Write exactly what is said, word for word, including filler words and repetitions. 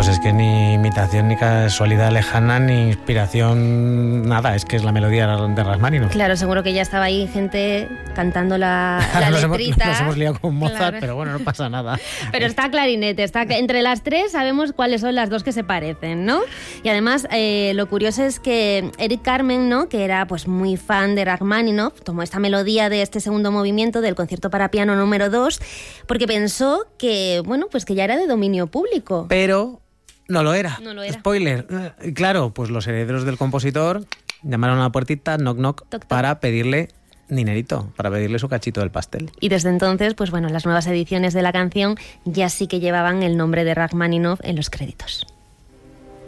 Pues es que ni imitación, ni casualidad lejana, ni inspiración, nada, es que es la melodía de Rachmaninoff. Claro, seguro que ya estaba ahí gente cantando la, la nos letrita. Hemos, nos hemos liado con Mozart, claro. Pero bueno, no pasa nada. Pero está clarinete, está entre las tres sabemos cuáles son las dos que se parecen, ¿no? Y además, eh, lo curioso es que Eric Carmen, ¿no?, que era pues muy fan de Rachmaninoff, tomó esta melodía de este segundo movimiento del concierto para piano número dos, porque pensó que, bueno, pues que ya era de dominio público. Pero no lo era. No lo era. Spoiler. Claro, pues los herederos del compositor llamaron a la puertita, knock knock, Toc, toc. para pedirle dinerito, para pedirle su cachito del pastel. Y desde entonces, pues bueno, las nuevas ediciones de la canción ya sí que llevaban el nombre de Rachmaninoff en los créditos.